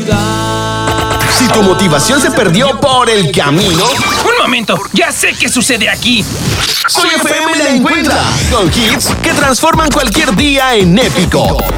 ayudar. Si tu motivación se perdió por el camino, ¡Un momento! ¡Ya sé qué sucede aquí! Soy FM la encuentra con hits que transforman cualquier día en épico.